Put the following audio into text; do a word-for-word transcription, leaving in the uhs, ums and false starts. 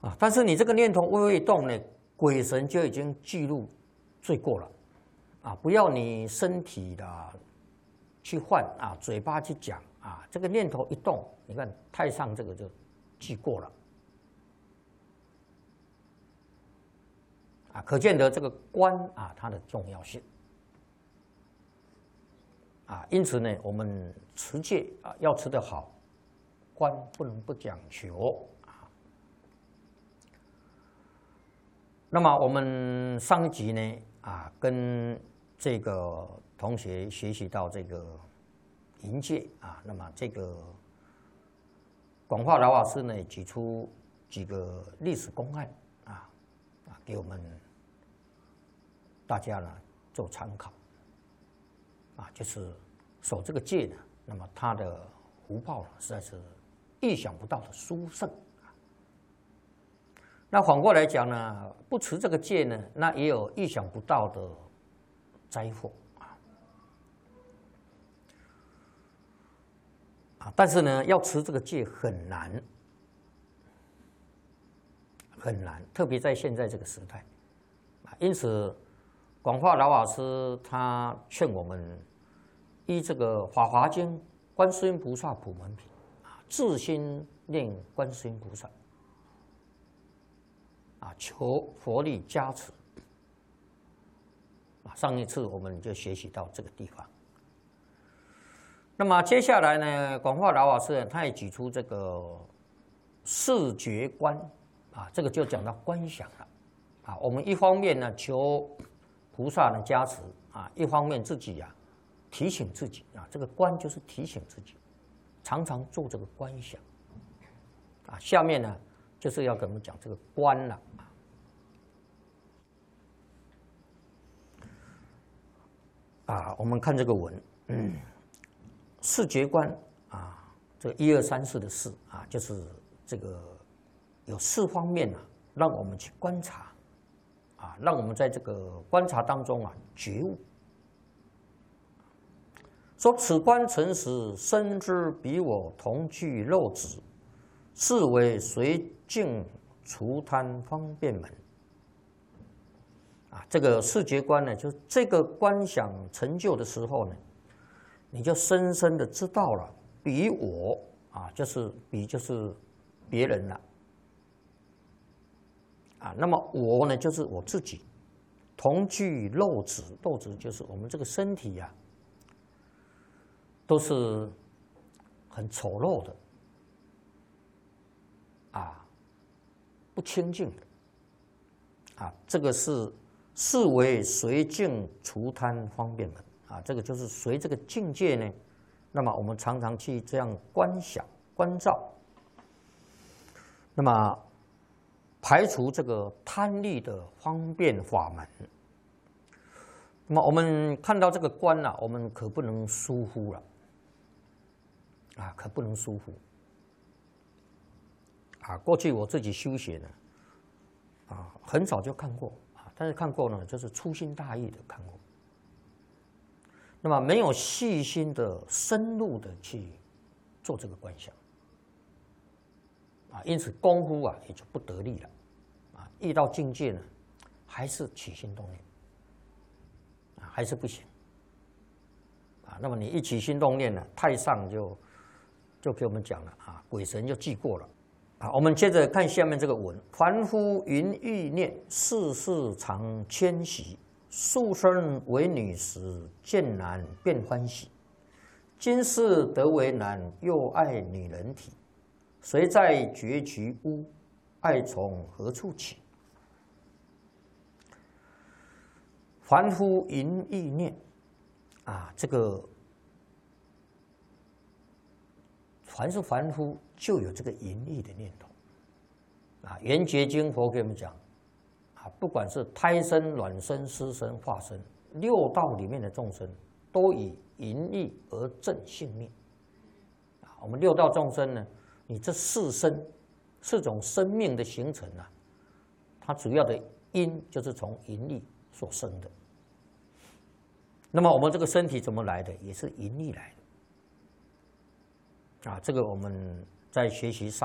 啊，但是你这个念头微微一动呢，鬼神就已经记录罪过了，啊，不要你身体的去换啊，嘴巴去讲啊，这个念头一动，你看太上这个就记过了，啊，可见得这个观啊它的重要性，啊，因此呢，我们持戒啊要持得好，观不能不讲求。那么我们上一集呢，啊，跟这个同学学习到这个淫戒啊，那么这个广化老法师呢，举出几个历史公案啊，啊，给我们大家呢做参考，啊，就是守这个戒呢，那么他的福报呢，实在是意想不到的殊胜。那反过来讲呢，不持这个戒呢，那也有意想不到的灾祸啊。啊，但是呢，要持这个戒很难，很难，特别在现在这个时代啊。因此，广化老法师他劝我们依这个《法华经》观世音菩萨普门品啊，自心念观世音菩萨。啊，求佛力加持。啊，上一次我们就学习到这个地方。那么接下来呢，广化老法师他也举出这个视觉观，啊，这个就讲到观想了。啊，我们一方面呢求菩萨的加持，啊，一方面自己呀、啊、提醒自己啊，这个观就是提醒自己，常常做这个观想。啊，下面呢就是要跟我们讲这个观了。啊，我们看这个文，嗯，视觉观啊，这个一二三四的四啊，就是这个有四方面啊，让我们去观察，啊，让我们在这个观察当中啊觉悟。说此观诚实，深知彼我同具肉质，是为随境除贪方便门。啊，这个视觉观呢，就是这个观想成就的时候呢，你就深深的知道了，彼我啊，就是彼就是别人了，啊，那么我呢，就是我自己，同具肉质，肉质就是我们这个身体呀、啊，都是很丑陋的，啊，不清净的，啊，这个是。是为随境除贪方便门啊，这个就是随这个境界呢，那么我们常常去这样观想、观照，那么排除这个贪利的方便法门。那么我们看到这个观啊，我们可不能疏忽了，啊，可不能疏忽。啊，过去我自己修学呢，啊，很早就看过。但是看过呢，就是粗心大意的看过，那么没有细心的、深入的去做这个观想，啊，因此功夫啊也就不得力了，啊，遇到境界呢，还是起心动念，啊，还是不行，啊，那么你一起心动念呢，太上就就给我们讲了啊，鬼神就记过了。啊，我们接着看下面这个文：凡夫云欲念，事事常迁徙。素身为女时，见男便欢喜。今世得为男，又爱女人体。谁在绝局屋？爱从何处起？凡夫云欲念，啊，这个凡是凡夫。就有这个淫欲的念头，啊，《圆觉经》佛给我们讲，啊，不管是胎生、卵生、湿生、化生，六道里面的众生，都以淫欲而正性命。啊，我们六道众生呢，你这四生，四种生命的形成啊，它主要的因就是从淫欲所生的。那么我们这个身体怎么来的？也是淫欲来的。啊，这个我们在学习上。